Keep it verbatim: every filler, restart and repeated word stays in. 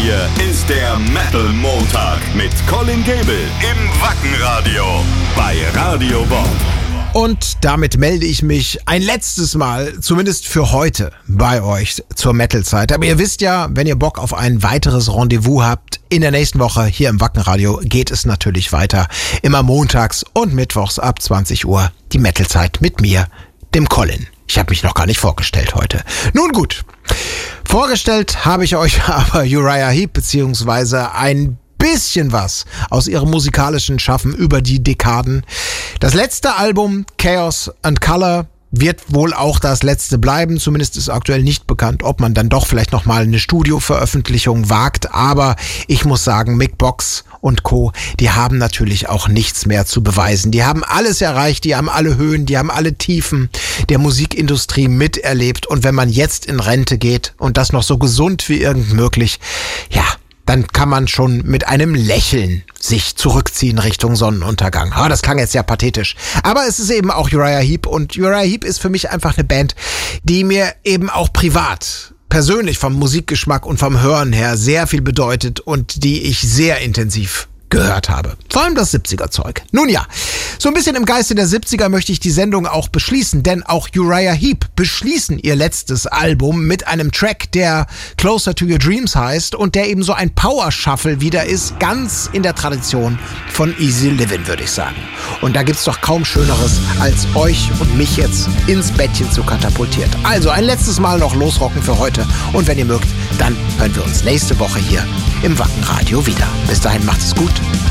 Hier ist der Metal Montag mit Colin Gable im Wackenradio bei Radio Bob. Und damit melde ich mich ein letztes Mal, zumindest für heute, bei euch zur Metal-Zeit. Aber ihr wisst ja, wenn ihr Bock auf ein weiteres Rendezvous habt, in der nächsten Woche hier im Wackenradio geht es natürlich weiter. Immer montags und mittwochs ab zwanzig Uhr die Metal-Zeit mit mir, dem Colin. Ich habe mich noch gar nicht vorgestellt heute. Nun gut, vorgestellt habe ich euch aber Uriah Heep, beziehungsweise ein bisschen was aus ihrem musikalischen Schaffen über die Dekaden. Das letzte Album, Chaos and Color, wird wohl auch das letzte bleiben. Zumindest ist aktuell nicht bekannt, ob man dann doch vielleicht nochmal eine Studioveröffentlichung wagt. Aber ich muss sagen, Mick Box und Co., die haben natürlich auch nichts mehr zu beweisen. Die haben alles erreicht, die haben alle Höhen, die haben alle Tiefen der Musikindustrie miterlebt. Und wenn man jetzt in Rente geht und das noch so gesund wie irgend möglich, ja, dann kann man schon mit einem Lächeln sich zurückziehen Richtung Sonnenuntergang. Oh, das klang jetzt ja pathetisch. Aber es ist eben auch Uriah Heep und Uriah Heep ist für mich einfach eine Band, die mir eben auch privat, persönlich vom Musikgeschmack und vom Hören her sehr viel bedeutet und die ich sehr intensiv gehört habe. Vor allem das siebziger-Zeug. Nun ja, so ein bisschen im Geiste der siebziger möchte ich die Sendung auch beschließen, denn auch Uriah Heep beschließen ihr letztes Album mit einem Track, der Closer to Your Dreams heißt und der eben so ein Power-Shuffle wieder ist, ganz in der Tradition von Easy Livin', würde ich sagen. Und da gibt's doch kaum Schöneres, als euch und mich jetzt ins Bettchen zu katapultieren. Also ein letztes Mal noch losrocken für heute und wenn ihr mögt, dann hören wir uns nächste Woche hier im Wackenradio wieder. Bis dahin macht es gut.